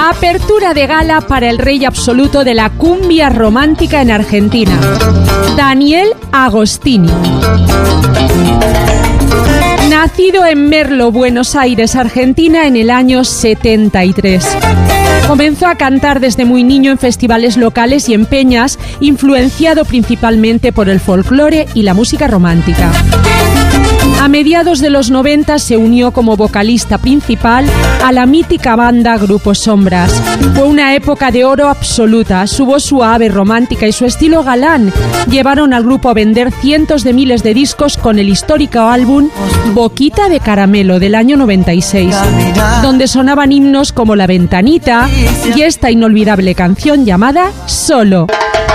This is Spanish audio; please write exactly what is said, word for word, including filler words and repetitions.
Apertura de gala para el rey absoluto de la cumbia romántica en Argentina, Daniel Agostini. Nacido en Merlo, Buenos Aires, Argentina, en el año setenta y tres. Comenzó a cantar desde muy niño en festivales locales y en peñas, influenciado principalmente por el folclore y la música romántica. A mediados de los noventa se unió como vocalista principal a la mítica banda Grupo Sombras. Fue una época de oro absoluta. Su voz suave, romántica y su estilo galán llevaron al grupo a vender cientos de miles de discos con el histórico álbum Boquita de Caramelo del año noventa y seis, donde sonaban himnos como La Ventanita y esta inolvidable canción llamada Solo.